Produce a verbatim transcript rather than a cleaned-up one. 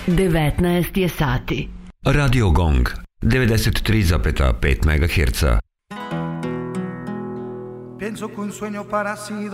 devetnaest je sati. Radio Gong, devedeset tri zarez pet megaherca. Pienso que un sueño parecido